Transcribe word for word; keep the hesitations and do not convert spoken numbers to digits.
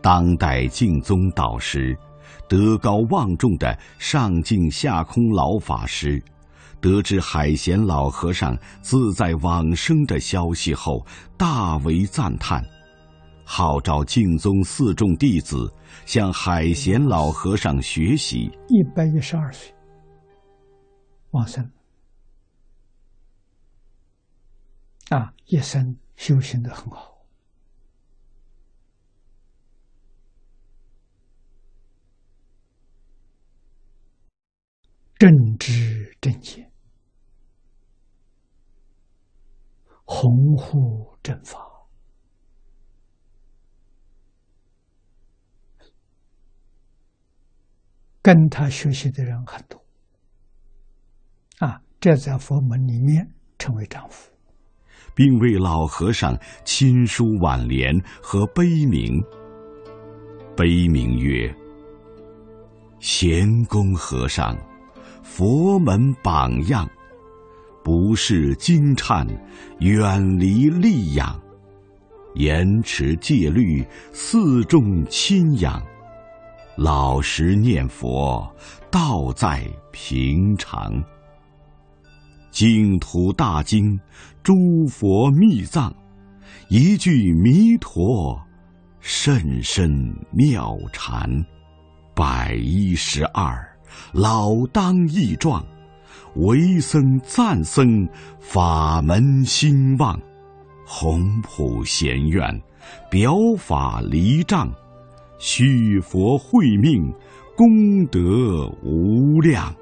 当代净宗导师，德高望重的上净下空老法师，得知海贤老和尚自在往生的消息后，大为赞叹，号召净宗四众弟子向海贤老和尚学习。 一百一十二岁往生啊，一生修行得很好。正知正见，弘护正法，跟他学习的人很多啊，这在佛门里面称为丈夫， 并为老和尚亲书挽联和碑铭。碑铭曰：贤公和尚，佛门榜样，不是惊颤，远离戾养，严持戒律，四众亲仰，老实念佛，道在平常。净土大经，诸佛密藏，一句弥陀，甚深妙禅。百一十二，老当益壮，为僧赞僧，法门兴旺。宏普贤愿，表法离障，续佛慧命，功德无量。